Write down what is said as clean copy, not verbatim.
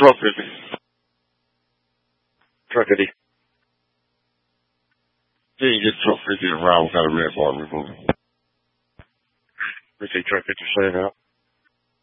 Truckity. Truckity. You ain't get Truck 50 around without a red bar removed. Appreciate Truck 50 saying out.